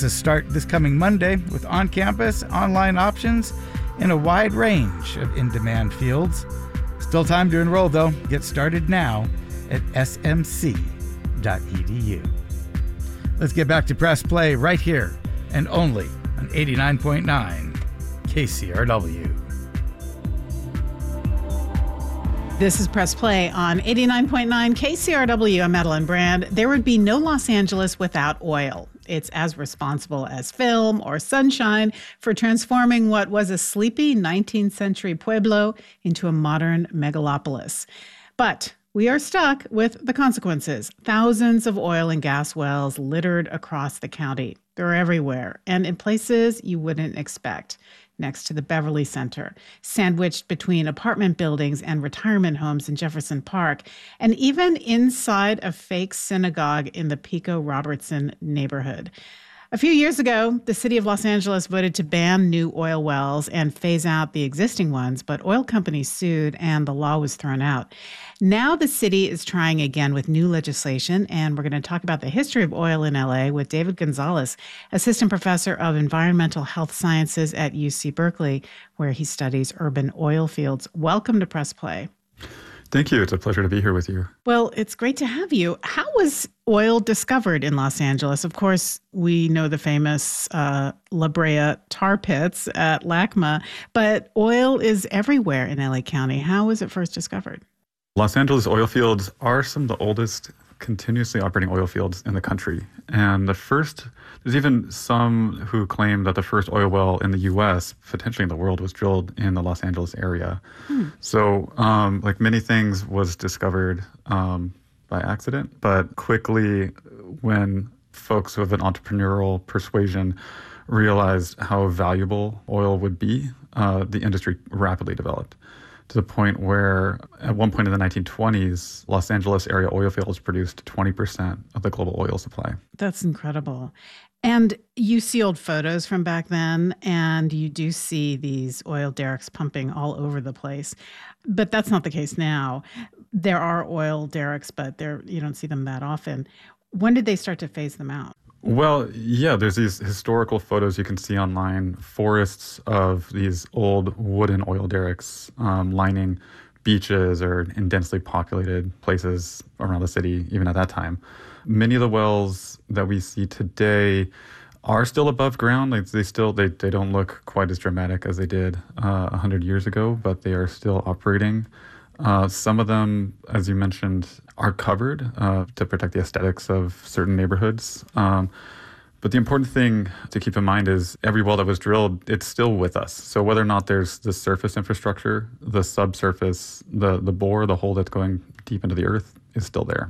Classes start this coming Monday with on-campus, online options in a wide range of in-demand fields. Still time to enroll, though. Get started now at smc.edu. Let's get back to Press Play right here and only on 89.9 KCRW. This is Press Play on 89.9 KCRW. I'm Madeline Brand. There would be no Los Angeles without oil. It's as responsible as film or sunshine for transforming what was a sleepy 19th century pueblo into a modern megalopolis. But we are stuck with the consequences. Thousands of oil and gas wells littered across the county. They're everywhere and in places you wouldn't expect. Next to the Beverly Center, sandwiched between apartment buildings and retirement homes in Jefferson Park, and even inside a fake synagogue in the Pico Robertson neighborhood. A few years ago, the city of Los Angeles voted to ban new oil wells and phase out the existing ones, but oil companies sued and the law was thrown out. Now the city is trying again with new legislation, and we're going to talk about the history of oil in LA with David Gonzalez, assistant professor of environmental health sciences at UC Berkeley, where he studies urban oil fields. Welcome to Press Play. Thank you. It's a pleasure to be here with you. Well, it's great to have you. How was oil discovered in Los Angeles? Of course, we know the famous La Brea tar pits at LACMA, but oil is everywhere in LA County. How was it first discovered? Los Angeles oil fields are some of the oldest continuously operating oil fields in the country. And there's even some who claim that the first oil well in the U.S., potentially in the world, was drilled in the Los Angeles area. So, like many things, was discovered by accident. But quickly, when folks with an entrepreneurial persuasion realized how valuable oil would be, the industry rapidly developed, to the point where at one point in the 1920s, Los Angeles area oil fields produced 20% of the global oil supply. That's incredible. And you see old photos from back then, and you do see these oil derricks pumping all over the place. But that's not the case now. There are oil derricks, but you don't see them that often. When did they start to phase them out? Well, yeah, there's these historical photos you can see online, forests of these old wooden oil derricks lining beaches or in densely populated places around the city, even at that time. Many of the wells that we see today are still above ground. Like they don't look quite as dramatic as they did 100 years ago, but they are still operating. Some of them, as you mentioned, are covered to protect the aesthetics of certain neighborhoods. But the important thing to keep in mind is every well that was drilled, it's still with us. So whether or not there's the surface infrastructure, the subsurface, the bore, the hole that's going deep into the earth is still there.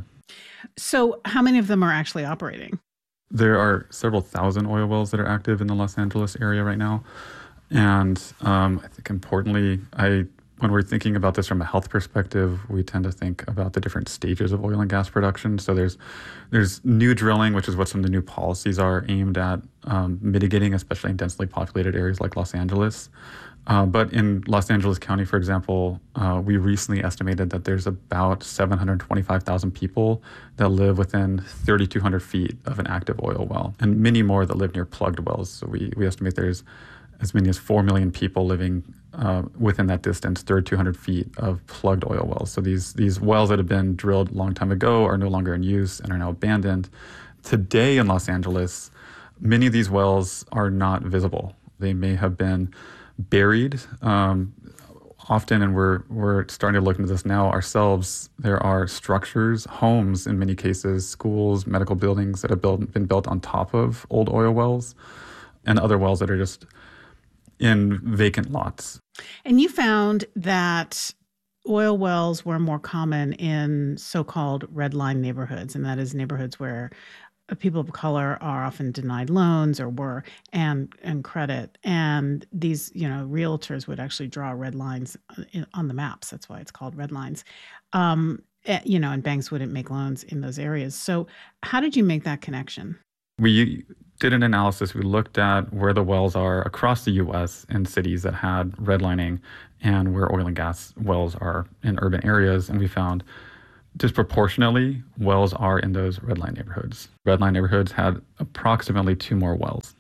So how many of them are actually operating? There are several thousand oil wells that are active in the Los Angeles area right now. And I think importantly, when we're thinking about this from a health perspective, we tend to think about the different stages of oil and gas production. So there's new drilling, which is what some of the new policies are aimed at mitigating, especially in densely populated areas like Los Angeles. But in Los Angeles County, for example, we recently estimated that there's about 725,000 people that live within 3,200 feet of an active oil well, and many more that live near plugged wells. So we estimate there's as many as 4 million people living within that distance, 3,200 feet of plugged oil wells. So these wells that have been drilled a long time ago are no longer in use and are now abandoned. Today in Los Angeles, many of these wells are not visible. They may have been buried often, and we're starting to look into this now ourselves. There are structures, homes in many cases, schools, medical buildings that have been built on top of old oil wells, and other wells that are just in vacant lots. And you found that oil wells were more common in so-called red line neighborhoods, and that is neighborhoods where people of color are often denied loans and credit. And these, realtors would actually draw red lines on the maps. That's why it's called red lines. And banks wouldn't make loans in those areas. So how did you make that connection? We did an analysis. We looked at where the wells are across the U.S. in cities that had redlining and where oil and gas wells are in urban areas. And we found disproportionately, wells are in those red line neighborhoods. Red line neighborhoods had approximately 2 more wells.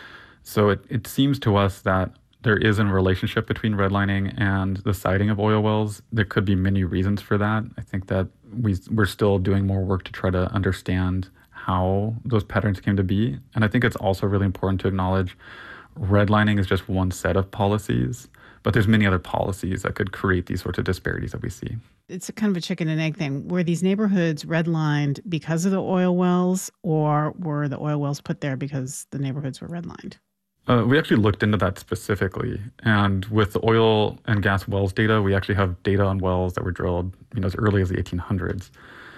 So it seems to us that there is a relationship between redlining and the siting of oil wells. There could be many reasons for that. I think that we're still doing more work to try to understand how those patterns came to be. And I think it's also really important to acknowledge redlining is just one set of policies, but there's many other policies that could create these sorts of disparities that we see. It's a kind of a chicken and egg thing. Were these neighborhoods redlined because of the oil wells, or were the oil wells put there because the neighborhoods were redlined? We actually looked into that specifically. And with the oil and gas wells data, we actually have data on wells that were drilled as early as the 1800s.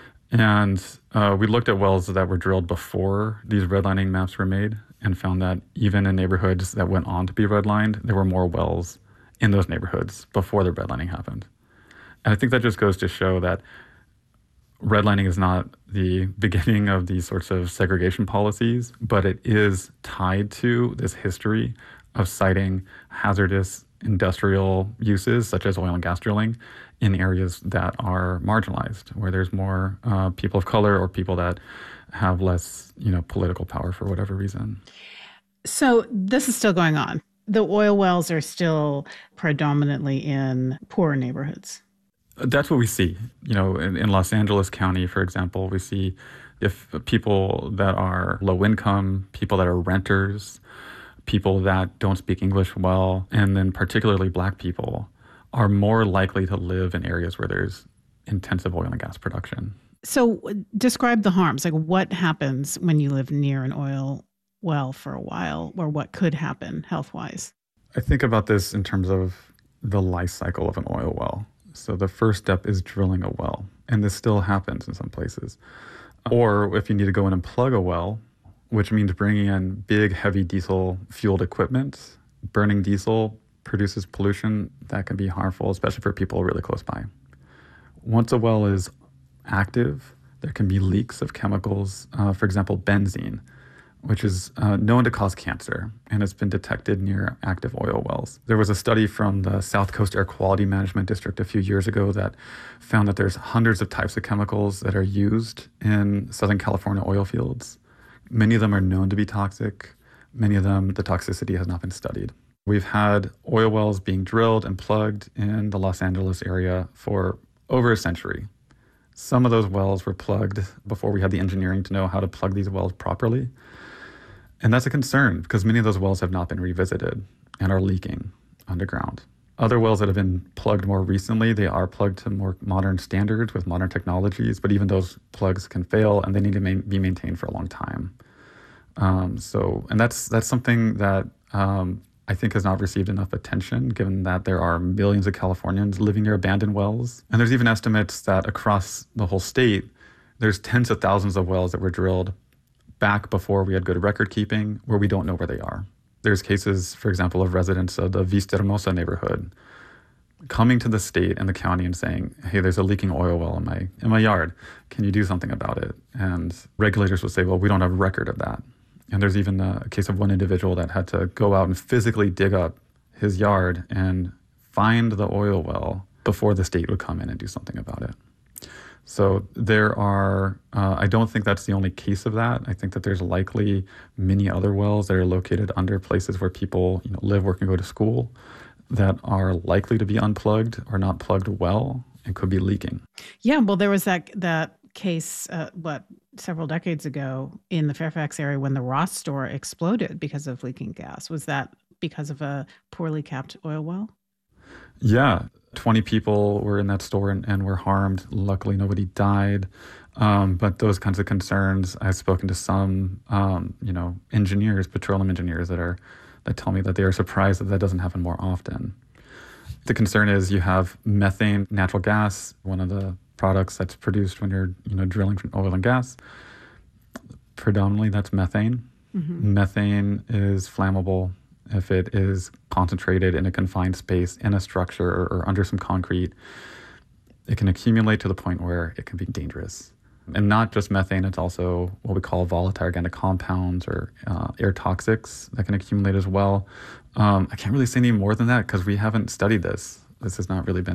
And we looked at wells that were drilled before these redlining maps were made and found that even in neighborhoods that went on to be redlined, there were more wells in those neighborhoods before the redlining happened. And I think that just goes to show that redlining is not the beginning of these sorts of segregation policies, but it is tied to this history of siting hazardous industrial uses, such as oil and gas drilling, in areas that are marginalized, where there's more people of color or people that have less, political power for whatever reason. So this is still going on. The oil wells are still predominantly in poorer neighborhoods. That's what we see. In Los Angeles County, for example, we see if people that are low income, people that are renters, people that don't speak English well, and then particularly Black people are more likely to live in areas where there's intensive oil and gas production. So describe the harms. Like, what happens when you live near an oil well for a while, or what could happen health-wise? I think about this in terms of the life cycle of an oil well. So the first step is drilling a well, and this still happens in some places. Or if you need to go in and plug a well, which means bringing in big, heavy diesel-fueled equipment, burning diesel produces pollution that can be harmful, especially for people really close by. Once a well is active, there can be leaks of chemicals, for example, benzene, which is known to cause cancer, and it's been detected near active oil wells. There was a study from the South Coast Air Quality Management District a few years ago that found that there's hundreds of types of chemicals that are used in Southern California oil fields. Many of them are known to be toxic. Many of them, the toxicity has not been studied. We've had oil wells being drilled and plugged in the Los Angeles area for over a century. Some of those wells were plugged before we had the engineering to know how to plug these wells properly. And that's a concern because many of those wells have not been revisited and are leaking underground. Other wells that have been plugged more recently, they are plugged to more modern standards with modern technologies, but even those plugs can fail and they need to be maintained for a long time. And that's something that I think has not received enough attention, given that there are millions of Californians living near abandoned wells. And there's even estimates that across the whole state, there's tens of thousands of wells that were drilled back before we had good record keeping, where we don't know where they are. There's cases, for example, of residents of the Vista Hermosa neighborhood coming to the state and the county and saying, hey, there's a leaking oil well in my yard. Can you do something about it? And regulators would say, well, we don't have a record of that. And there's even a case of one individual that had to go out and physically dig up his yard and find the oil well before the state would come in and do something about it. So there are, I don't think that's the only case of that. I think that there's likely many other wells that are located under places where people live, work, and go to school that are likely to be unplugged or not plugged well and could be leaking. Yeah, well, there was that case, several decades ago in the Fairfax area when the Ross store exploded because of leaking gas. Was that because of a poorly capped oil well? Yeah. 20 people were in that store and were harmed. Luckily, nobody died. But those kinds of concerns, I've spoken to some, engineers, petroleum engineers that tell me that they are surprised that doesn't happen more often. The concern is you have methane, natural gas, one of the products that's produced when you're, drilling from oil and gas. Predominantly, that's methane. Mm-hmm. Methane is flammable if it is concentrated in a confined space, in a structure, or under some concrete. It can accumulate to the point where it can be dangerous. And not just methane, it's also what we call volatile organic compounds or air toxics that can accumulate as well. I can't really say any more than that because we haven't studied this. This has not really been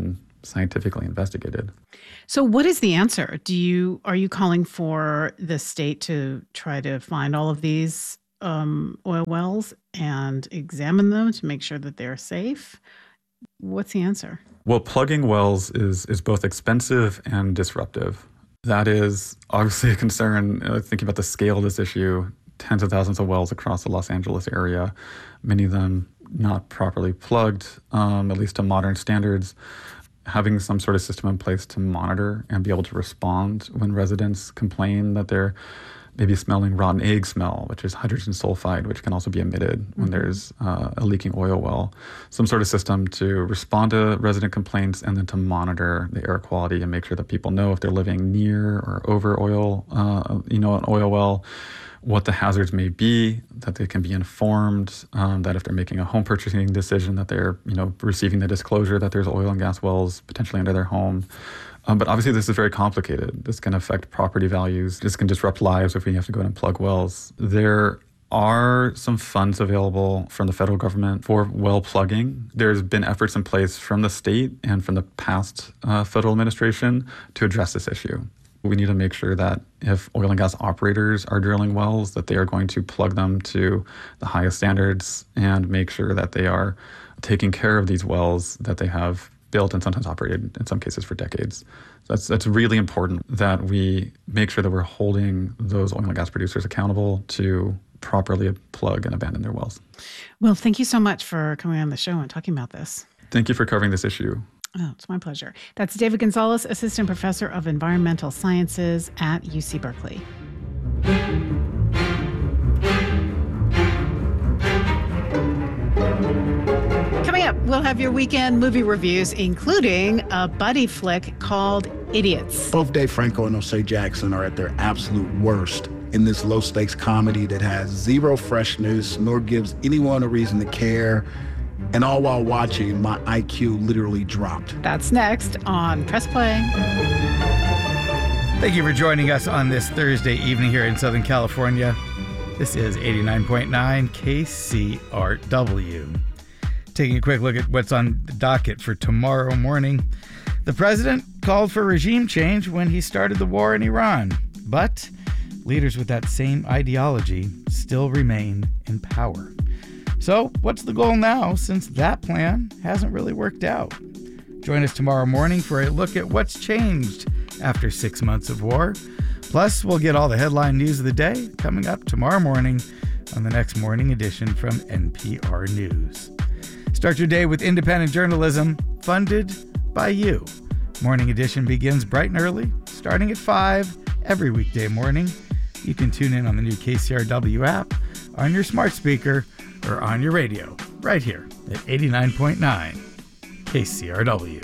scientifically investigated. So what is the answer? Are you calling for the state to try to find all of these oil wells and examine them to make sure that they're safe? What's the answer? Well, plugging wells is both expensive and disruptive. That is obviously a concern. Thinking about the scale of this issue, tens of thousands of wells across the Los Angeles area, many of them not properly plugged, at least to modern standards. Having some sort of system in place to monitor and be able to respond when residents complain that they're maybe smelling rotten egg smell, which is hydrogen sulfide, which can also be emitted when there's a leaking oil well. Some sort of system to respond to resident complaints and then to monitor the air quality and make sure that people know if they're living near or over an oil well, what the hazards may be, that they can be informed, that if they're making a home purchasing decision, that they're receiving the disclosure that there's oil and gas wells potentially under their home. But obviously this is very complicated. This can affect property values. This can disrupt lives if we have to go in and plug wells. There are some funds available from the federal government for well plugging. There's been efforts in place from the state and from the past federal administration to address this issue. We need to make sure that if oil and gas operators are drilling wells, that they are going to plug them to the highest standards and make sure that they are taking care of these wells that they have built and sometimes operated, in some cases, for decades. So that's really important that we make sure that we're holding those oil and gas producers accountable to properly plug and abandon their wells. Well, thank you so much for coming on the show and talking about this. Thank you for covering this issue. Oh, it's my pleasure. That's David Gonzalez, Assistant Professor of Environmental Sciences at UC Berkeley. Coming up, we'll have your weekend movie reviews, including a buddy flick called Idiots. Both Dave Franco and O'Shea Jackson are at their absolute worst in this low-stakes comedy that has zero freshness, nor gives anyone a reason to care. And all while watching, my IQ literally dropped. That's next on Press Play. Thank you for joining us on this Thursday evening here in Southern California. This is 89.9 KCRW. Taking a quick look at what's on the docket for tomorrow morning. The president called for regime change when he started the war in Iran, but leaders with that same ideology still remain in power. So what's the goal now, since that plan hasn't really worked out? Join us tomorrow morning for a look at what's changed after 6 months of war. Plus, we'll get all the headline news of the day coming up tomorrow morning on the next morning edition from NPR News. Start your day with independent journalism funded by you. Morning edition begins bright and early, starting at 5 every weekday morning. You can tune in on the new KCRW app, on your smart speaker, or on your radio, right here at 89.9 KCRW.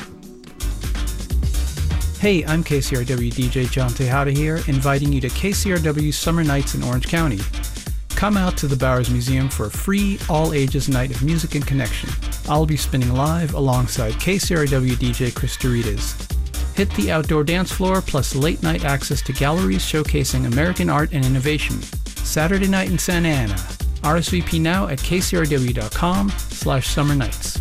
Hey, I'm KCRW DJ John Tejada here, inviting you to KCRW Summer Nights in Orange County. Come out to the Bowers Museum for a free, all-ages night of music and connection. I'll be spinning live alongside KCRW DJ Chris Doritas. Hit the outdoor dance floor, plus late-night access to galleries showcasing American art and innovation. Saturday night in Santa Ana. RSVP now at kcrw.com/summernights.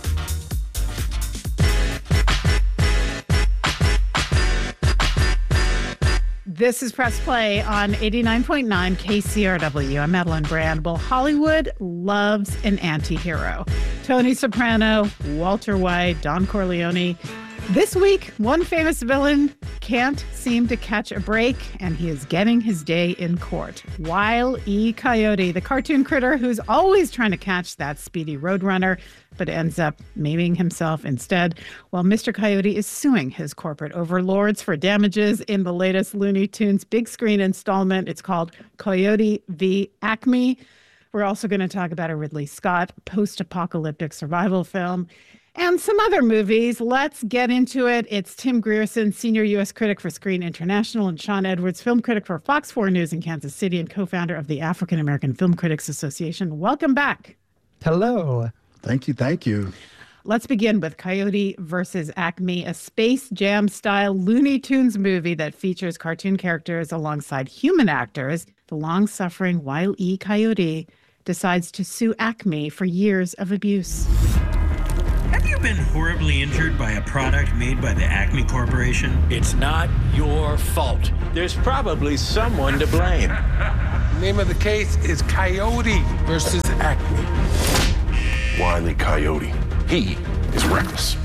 This is Press Play on 89.9 KCRW. I'm Madeline Brand. Well, Hollywood loves an anti-hero. Tony Soprano, Walter White, Don Corleone. This week, one famous villain can't seem to catch a break, and he is getting his day in court. Wile E. Coyote, the cartoon critter who's always trying to catch that speedy roadrunner, but ends up maiming himself instead, while Mr. Coyote is suing his corporate overlords for damages in the latest Looney Tunes big screen installment. It's called Coyote v. Acme. We're also going to talk about a Ridley Scott post-apocalyptic survival film and some other movies. Let's get into it. It's Tim Grierson, senior U.S. critic for Screen International, and Sean Edwards, film critic for Fox 4 News in Kansas City and co-founder of the African American Film Critics Association. Welcome back. Hello. Thank you. Thank you. Let's begin with Coyote versus Acme, a Space Jam-style Looney Tunes movie that features cartoon characters alongside human actors. The long-suffering Wile E. Coyote decides to sue Acme for years of abuse. Have you been horribly injured by a product made by the Acme Corporation? It's not your fault. There's probably someone to blame. The name of the case is Coyote versus Acme. Wile E. Coyote. He is reckless.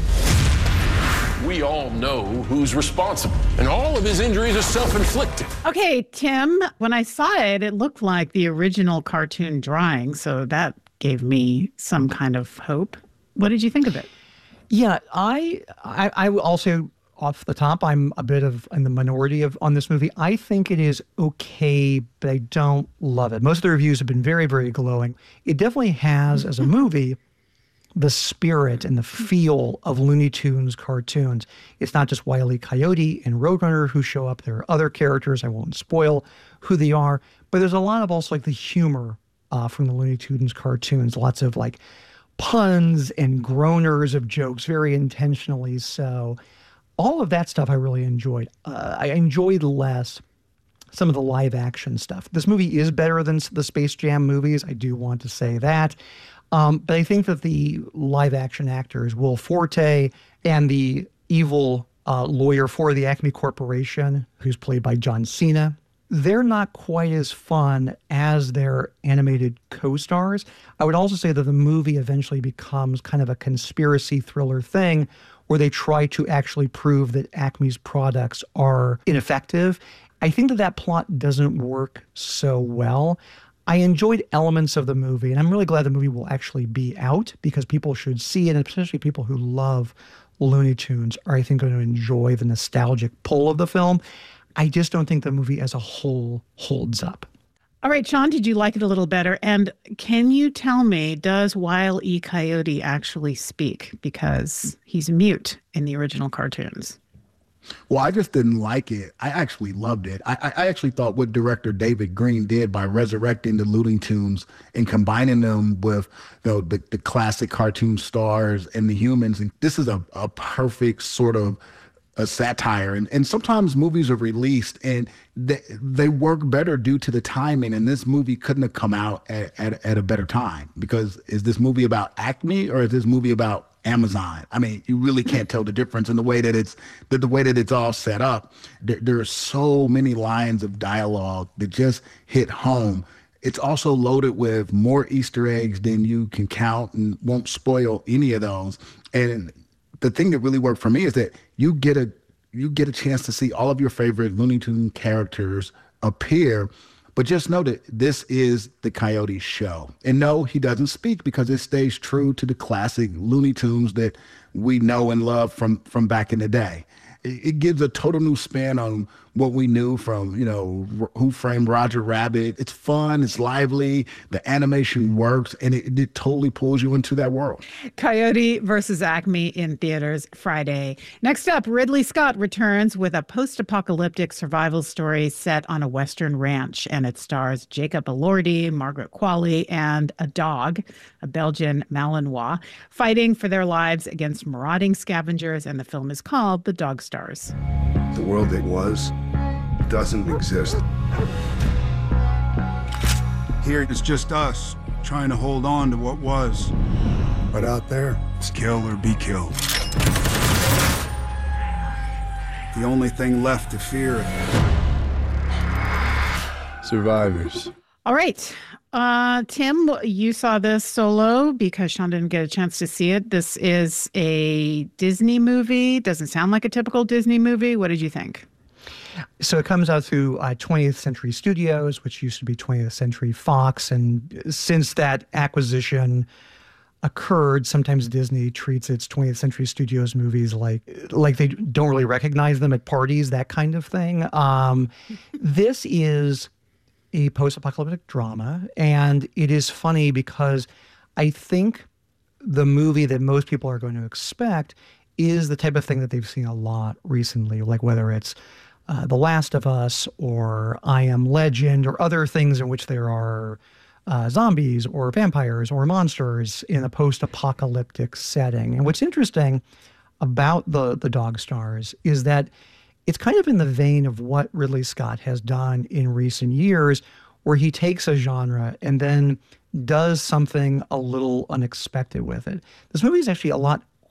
We all know who's responsible, and all of his injuries are self-inflicted. Okay, Tim, when I saw it, it looked like the original cartoon drawing, so that gave me some kind of hope. What did you think of it? Yeah, I will also, off the top, I'm a bit of in the minority on this movie. I think it is okay, but I don't love it. Most of the reviews have been very, very glowing. It definitely has, as a movie, the spirit and the feel of Looney Tunes cartoons. It's not just Wile E. Coyote and Roadrunner who show up. There are other characters. I won't spoil who they are, but there's a lot of also like the humor from the Looney Tunes cartoons. Lots of like puns and groaners of jokes, very intentionally so. All of that stuff I really enjoyed. I enjoyed less some of the live action stuff. This movie is better than the Space Jam movies. I do want to say that. But I think that the live action actors, Will Forte and the evil lawyer for the Acme Corporation, who's played by John Cena, they're not quite as fun as their animated co-stars. I would also say that the movie eventually becomes kind of a conspiracy thriller thing where they try to actually prove that Acme's products are ineffective. I think that plot doesn't work so well. I enjoyed elements of the movie, and I'm really glad the movie will actually be out because people should see it, and especially people who love Looney Tunes are, I think, going to enjoy the nostalgic pull of the film. I just don't think the movie as a whole holds up. All right, Sean, did you like it a little better? And can you tell me, does Wile E. Coyote actually speak? Because he's mute in the original cartoons. Well, I just didn't like it. I actually loved it. I actually thought what director David Green did by resurrecting the Looney Tunes and combining them with the classic cartoon stars and the humans. And this is a perfect sort of a satire. And sometimes movies are released and they work better due to the timing. And this movie couldn't have come out at a better time, because is this movie about Acme or is this movie about Amazon? I mean, you really can't tell the difference in the way that it's all set up. There are so many lines of dialogue that just hit home. It's also loaded with more Easter eggs than you can count, and won't spoil any of those. And the thing that really worked for me is that you get a chance to see all of your favorite Looney Tunes characters appear. But just know that this is the Coyote show. And no, he doesn't speak because it stays true to the classic Looney Tunes that we know and love from back in the day. It gives a total new spin on what we knew from, Who Framed Roger Rabbit. It's fun, it's lively, the animation works, and it totally pulls you into that world. Coyote versus Acme in theaters Friday. Next up, Ridley Scott returns with a post-apocalyptic survival story set on a Western ranch, and it stars Jacob Elordi, Margaret Qualley, and a dog, a Belgian Malinois, fighting for their lives against marauding scavengers, and the film is called The Dog Stars. The world that was doesn't exist. Here it's just us, trying to hold on to what was. But out there, it's kill or be killed. The only thing left to fear. Survivors. All right. Tim, you saw this solo because Sean didn't get a chance to see it. This is a Disney movie. Doesn't sound like a typical Disney movie. What did you think? So it comes out through 20th Century Studios, which used to be 20th Century Fox. And since that acquisition occurred, sometimes Disney treats its 20th Century Studios movies like they don't really recognize them at parties, that kind of thing. This is a post-apocalyptic drama, and it is funny because I think the movie that most people are going to expect is the type of thing that they've seen a lot recently, like whether it's The Last of Us or I Am Legend or other things in which there are zombies or vampires or monsters in a post-apocalyptic setting. And what's interesting about the Dog Stars is that it's kind of in the vein of what Ridley Scott has done in recent years, where he takes a genre and then does something a little unexpected with it. This movie is actually a lot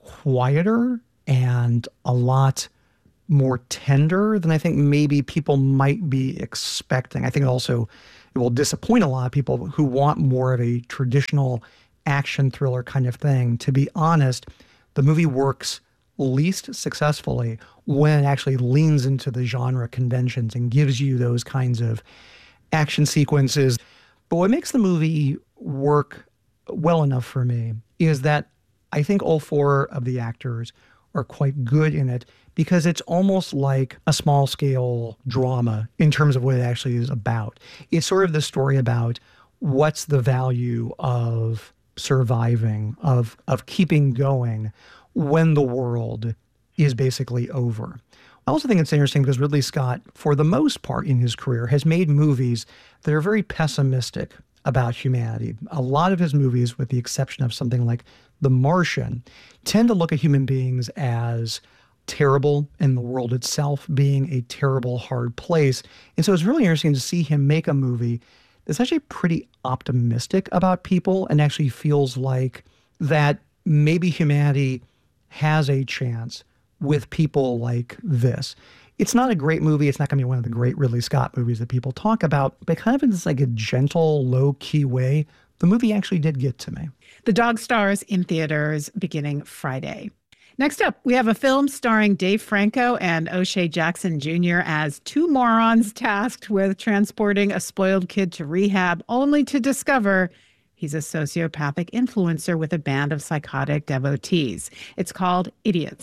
quieter and a lot more tender than I think maybe people might be expecting. I think also it will disappoint a lot of people who want more of a traditional action thriller kind of thing. To be honest, the movie works least successfully when it actually leans into the genre conventions and gives you those kinds of action sequences. But what makes the movie work well enough for me is that I think all four of the actors are quite good in it, because it's almost like a small-scale drama in terms of what it actually is about. It's sort of the story about what's the value of surviving, of keeping going when the world is basically over. I also think it's interesting because Ridley Scott, for the most part in his career, has made movies that are very pessimistic about humanity. A lot of his movies, with the exception of something like The Martian, tend to look at human beings as terrible and the world itself being a terrible, hard place. And so it's really interesting to see him make a movie that's actually pretty optimistic about people and actually feels like that maybe humanity has a chance with people like this. It's not a great movie. It's not going to be one of the great Ridley Scott movies that people talk about, but kind of in this like a gentle, low-key way, the movie actually did get to me. The Dog stars in theaters beginning Friday. Next up, we have a film starring Dave Franco and O'Shea Jackson Jr. as two morons tasked with transporting a spoiled kid to rehab, only to discover he's a sociopathic influencer with a band of psychotic devotees. It's called Idiots.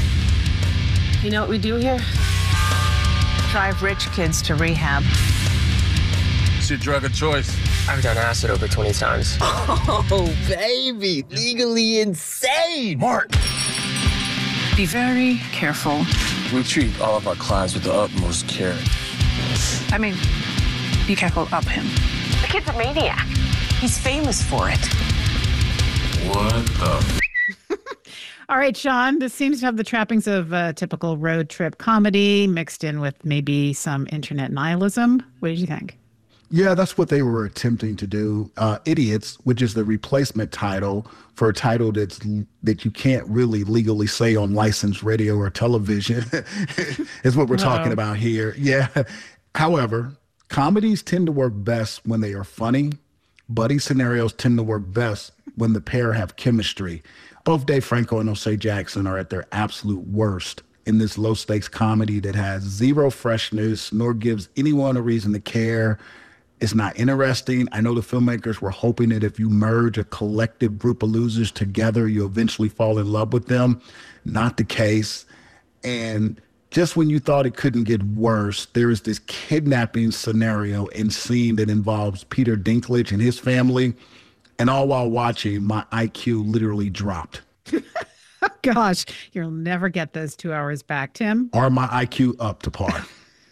You know what we do here? Drive rich kids to rehab. It's your drug of choice. I've done acid over 20 times. Oh, baby, legally insane. Mark. Be very careful. We treat all of our clients with the utmost care. I mean, be careful of him. The kid's a maniac. He's famous for it. What the? All right, Sean, this seems to have the trappings of a typical road trip comedy mixed in with maybe some internet nihilism. What did you think? Yeah, that's what they were attempting to do. Idiots, which is the replacement title for a title that you can't really legally say on licensed radio or television, is what we're talking about here. Yeah. However, comedies tend to work best when they are funny. Buddy scenarios tend to work best when the pair have chemistry. Both Dave Franco and O'Shea Jackson are at their absolute worst in this low-stakes comedy that has zero freshness nor gives anyone a reason to care. It's not interesting. I know the filmmakers were hoping that if you merge a collective group of losers together, you'll eventually fall in love with them. Not the case. And just when you thought it couldn't get worse, there is this kidnapping scenario and scene that involves Peter Dinklage and his family. And all while watching, my IQ literally dropped. Gosh, you'll never get those 2 hours back, Tim. Are my IQ up to par?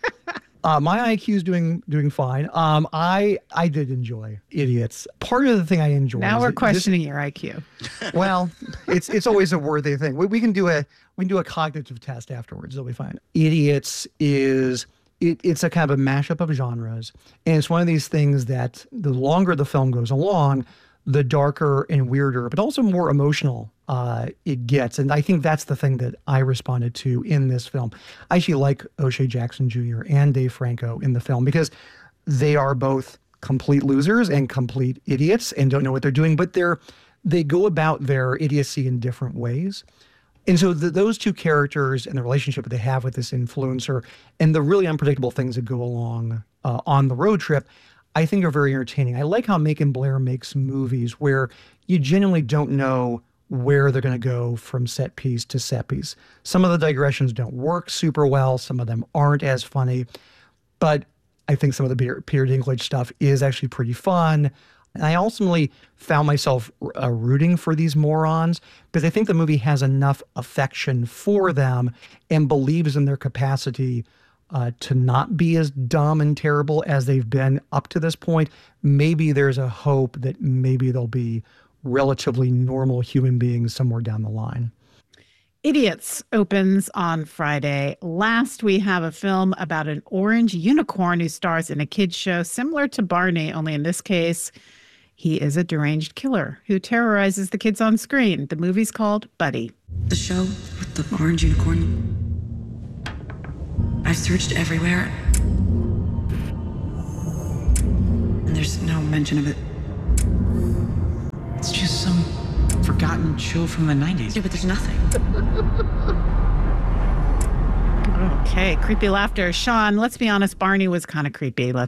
My IQ is doing fine. I did enjoy Idiots. Part of the thing I enjoy. Now we're questioning your IQ. Well, it's always a worthy thing. We can do a cognitive test afterwards. It'll be fine. Idiots is it's a kind of a mashup of genres, and it's one of these things that the longer the film goes along, the darker and weirder, but also more emotional it gets. And I think that's the thing that I responded to in this film. I actually like O'Shea Jackson Jr. and Dave Franco in the film because they are both complete losers and complete idiots and don't know what they're doing, but they go about their idiocy in different ways. And so those two characters and the relationship that they have with this influencer and the really unpredictable things that go along on the road trip, I think are very entertaining. I like how Macon Blair makes movies where you genuinely don't know where they're going to go from set piece to set piece. Some of the digressions don't work super well. Some of them aren't as funny. But I think some of the Peter Dinklage stuff is actually pretty fun. And I ultimately found myself rooting for these morons because I think the movie has enough affection for them and believes in their capacity to not be as dumb and terrible as they've been up to this point. Maybe there's a hope that maybe they'll be relatively normal human beings somewhere down the line. Idiots opens on Friday. Last, we have a film about an orange unicorn who stars in a kids show similar to Barney, only in this case, he is a deranged killer who terrorizes the kids on screen. The movie's called Buddy. The show with the orange unicorn. I've searched everywhere, and there's no mention of it. It's just some forgotten show from the 90s. Yeah, but there's nothing. Okay, creepy laughter. Sean, let's be honest, Barney was kind of creepy. A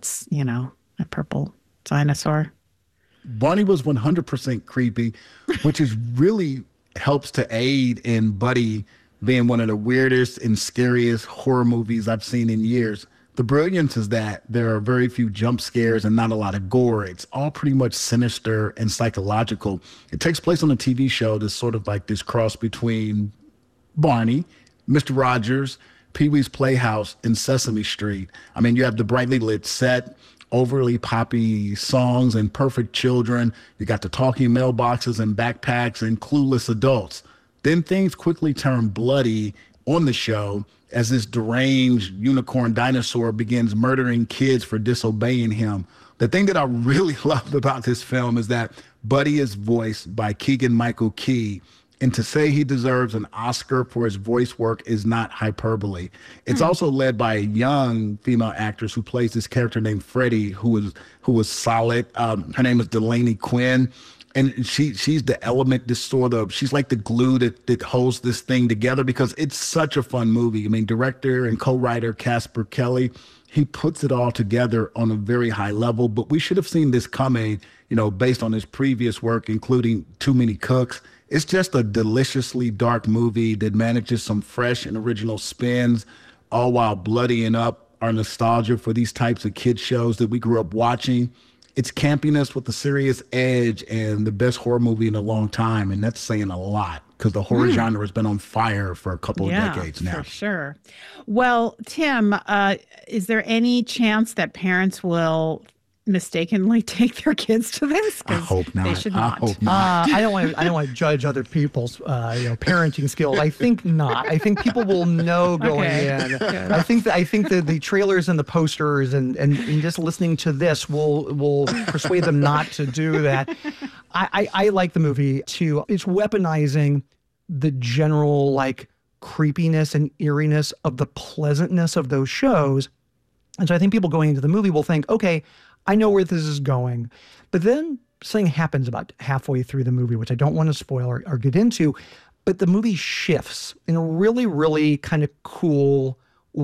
purple dinosaur. Barney was 100% creepy, which is really helps to aid in Buddy being one of the weirdest and scariest horror movies I've seen in years. The brilliance is that there are very few jump scares and not a lot of gore. It's all pretty much sinister and psychological. It takes place on a TV show that's sort of like this cross between Barney, Mr. Rogers, Pee-wee's Playhouse, and Sesame Street. I mean, you have the brightly lit set, overly poppy songs, and perfect children. You got the talking mailboxes and backpacks and clueless adults. Then things quickly turn bloody on the show as this deranged unicorn dinosaur begins murdering kids for disobeying him. The thing that I really loved about this film is that Buddy is voiced by Keegan-Michael Key, and to say he deserves an Oscar for his voice work is not hyperbole. It's also led by a young female actress who plays this character named Freddie, who was solid. Her name is Delaney Quinn. And she's the element, she's like the glue that holds this thing together because it's such a fun movie. I mean, director and co-writer Casper Kelly, he puts it all together on a very high level, but we should have seen this coming, based on his previous work, including Too Many Cooks. It's just a deliciously dark movie that manages some fresh and original spins, all while bloodying up our nostalgia for these types of kids shows that we grew up watching. It's campiness with a serious edge and the best horror movie in a long time. And that's saying a lot because the horror genre has been on fire for a couple of decades now. For sure. Well, Tim, is there any chance that parents will mistakenly take their kids to this? I hope not. They should not. I don't want to judge other people's parenting skills. I think not. I think people will know going in. Good. I think that the trailers and the posters and just listening to this will persuade them not to do that. I like the movie too. It's weaponizing the general creepiness and eeriness of the pleasantness of those shows. And so I think people going into the movie will think, okay, I know where this is going. But then something happens about halfway through the movie, which I don't want to spoil or get into, but the movie shifts in a really, really kind of cool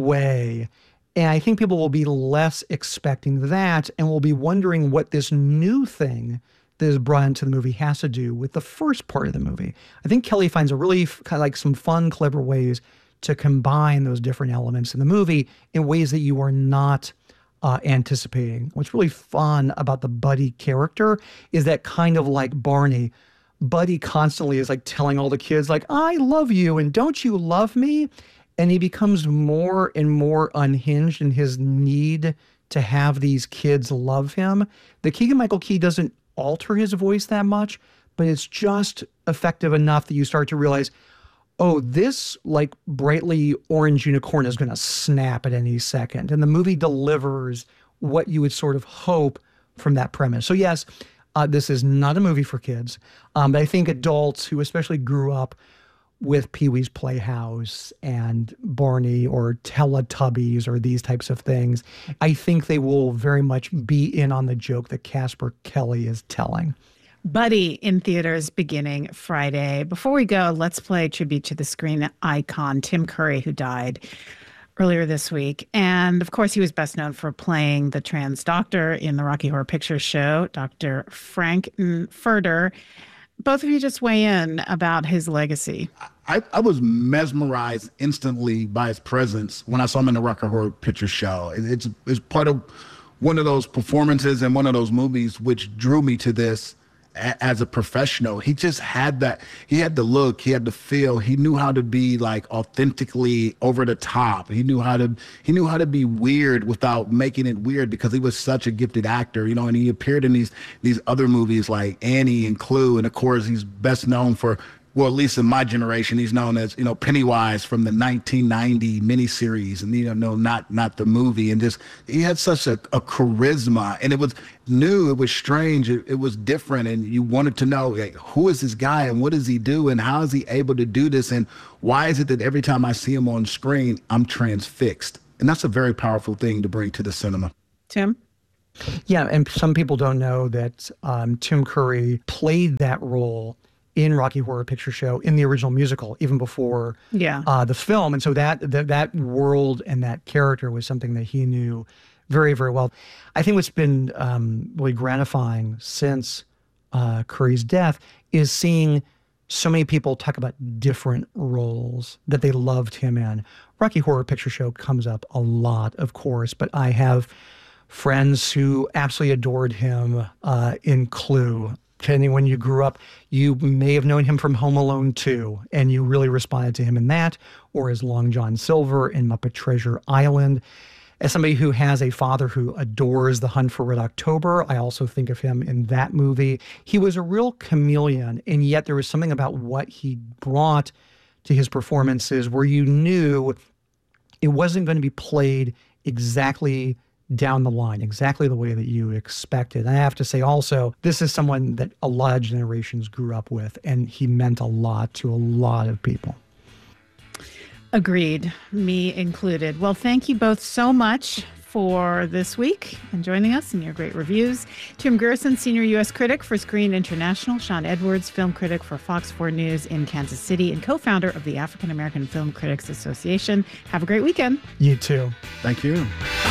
way. And I think people will be less expecting that and will be wondering what this new thing that is brought into the movie has to do with the first part of the movie. I think Kelly finds a really kind of some fun, clever ways to combine those different elements in the movie in ways that you are not anticipating. What's really fun about the Buddy character is that kind of like Barney, Buddy constantly is telling all the kids I love you and don't you love me? And he becomes more and more unhinged in his need to have these kids love him. The Keegan-Michael Key doesn't alter his voice that much, but it's just effective enough that you start to realize, oh, this brightly orange unicorn is going to snap at any second. And the movie delivers what you would sort of hope from that premise. So yes, this is not a movie for kids. But I think adults who especially grew up with Pee-wee's Playhouse and Barney or Teletubbies or these types of things, I think they will very much be in on the joke that Casper Kelly is telling. Buddy in theaters beginning Friday. Before we go, let's play a tribute to the screen icon Tim Curry, who died earlier this week. And of course, he was best known for playing the trans doctor in the Rocky Horror Picture Show, Dr. Frank-N-Furter. Both of you just weigh in about his legacy. I was mesmerized instantly by his presence when I saw him in the Rocky Horror Picture Show. It's part of one of those performances and one of those movies which drew me to this as a professional. He just had that. He had the look, he had the feel. He knew how to be authentically over the top. He knew how to be weird without making it weird because he was such a gifted actor, and he appeared in these other movies like Annie and Clue. And of course, he's best known for well, at least in my generation, he's known as, Pennywise from the 1990 miniseries, and, not the movie. And just, he had such a charisma, and it was new, it was strange, it was different. And you wanted to know, who is this guy and what does he do and how is he able to do this? And why is it that every time I see him on screen, I'm transfixed? And that's a very powerful thing to bring to the cinema. Tim? Yeah, and some people don't know that Tim Curry played that role in Rocky Horror Picture Show in the original musical, even before the film. And so that world and that character was something that he knew very, very well. I think what's been really gratifying since Curry's death is seeing so many people talk about different roles that they loved him in. Rocky Horror Picture Show comes up a lot, of course, but I have friends who absolutely adored him in Clue. Kenny, when you grew up, you may have known him from Home Alone 2, and you really responded to him in that, or as Long John Silver in Muppet Treasure Island. As somebody who has a father who adores The Hunt for Red October, I also think of him in that movie. He was a real chameleon, and yet there was something about what he brought to his performances where you knew it wasn't going to be played exactly down the line, exactly the way that you expected. And I have to say also, this is someone that a lot of generations grew up with, and he meant a lot to a lot of people. Agreed, me included. Well, thank you both so much for this week and joining us in your great reviews. Tim Gerson, Senior U.S. Critic for Screen International, Sean Edwards, Film Critic for Fox 4 News in Kansas City, and co-founder of the African American Film Critics Association. Have a great weekend. You too. Thank you.